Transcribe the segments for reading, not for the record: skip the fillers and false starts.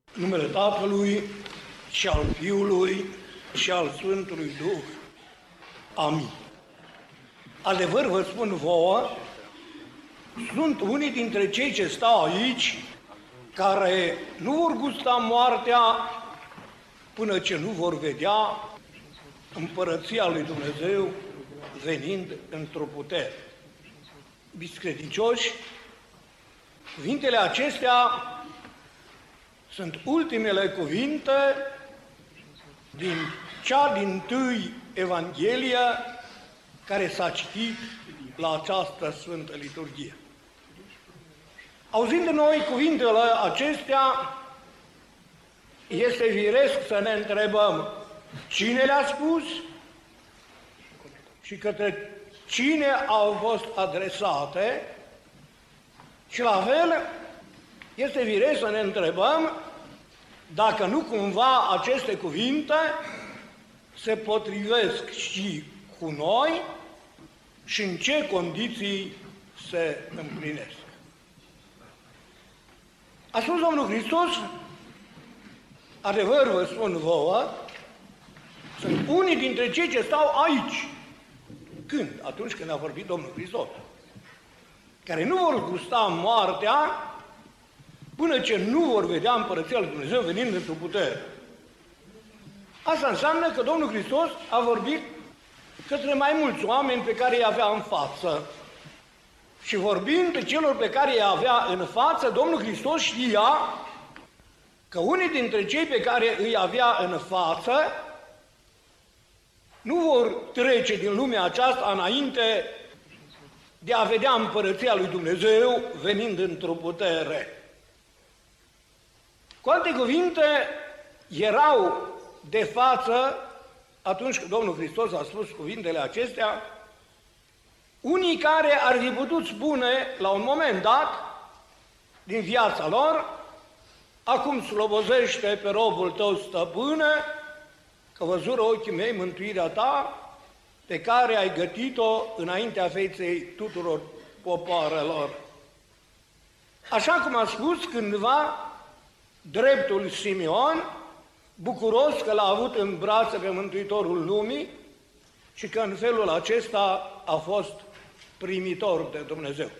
Numele Tatălui și al Fiului și al Sfântului Duh. Amin. Adevăr vă spun vouă, sunt unii dintre cei ce stau aici care nu vor gusta moartea până ce nu vor vedea împărăția lui Dumnezeu venind într-o putere. Biscredincioși, cuvintele acestea sunt ultimele cuvinte din cea dintâi Evanghelie care s-a citit la această Sfântă Liturghie. Auzind de noi cuvintele acestea, este firesc să ne întrebăm cine le-a spus și către cine au fost adresate și la fel este firesc să ne întrebăm dacă nu cumva aceste cuvinte se potrivesc și cu noi și în ce condiții se împlinesc. A spus Domnul Hristos, adevăr vă spun vouă, sunt unii dintre cei ce stau aici. Când? Atunci când a vorbit Domnul Hristos. Care nu vor gusta moartea până ce nu vor vedea împărăția lui Dumnezeu venind într-o putere. Asta înseamnă că Domnul Hristos a vorbit către mai mulți oameni pe care îi avea în față. Și vorbind celor pe care îi avea în față, Domnul Hristos știa că unii dintre cei pe care îi avea în față nu vor trece din lumea aceasta înainte de a vedea împărăția lui Dumnezeu venind într-o putere. Cu alte cuvinte, erau de față, atunci când Domnul Hristos a spus cuvintele acestea, unii care ar fi putut spune la un moment dat din viața lor: acum slobozește pe robul tău, stăpâne, că văzură ochii mei mântuirea ta, pe care ai gătit-o înaintea feței tuturor popoarelor. Așa cum a spus cândva dreptul Simeon, bucuros că l-a avut în brațe pe Mântuitorul lumii și că în felul acesta a fost primitor de Dumnezeu.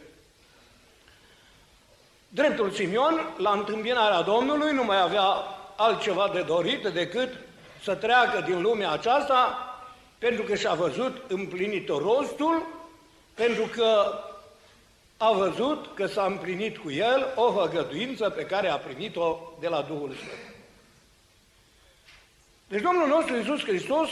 Dreptul Simeon, la întâmpinarea Domnului, nu mai avea altceva de dorit decât să treacă din lumea aceasta, pentru că și-a văzut împlinit rostul, pentru că a văzut că s-a împlinit cu el o făgăduință pe care a primit-o de la Duhul Sfânt. Deci Domnul nostru Iisus Hristos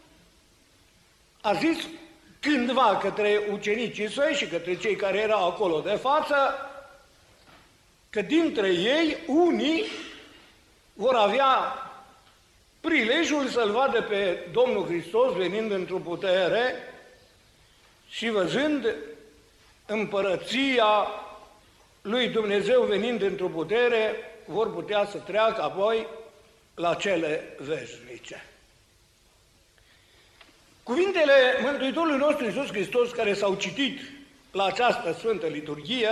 a zis cândva către ucenicii săi și către cei care erau acolo de față că dintre ei unii vor avea prilejul să-L vadă pe Domnul Hristos venind într-o putere și văzând împărăția lui Dumnezeu venind într-o putere, vor putea să treacă apoi la cele veșnice. Cuvintele Mântuitorului nostru Iisus Hristos care s-au citit la această Sfântă Liturghie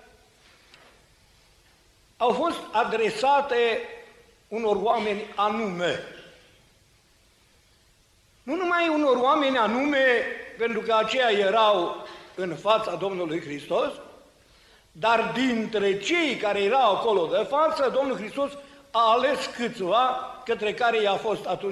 au fost adresate unor oameni anume. Nu numai unor oameni anume, pentru că aceia erau în fața Domnului Hristos, dar dintre cei care erau acolo de față, Domnul Hristos a ales câțiva către care i-a fost atunci